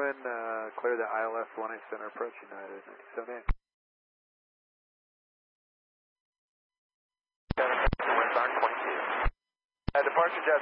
wind, clear the ILS 1A center approach United 97A. Winds are 22. Departure jet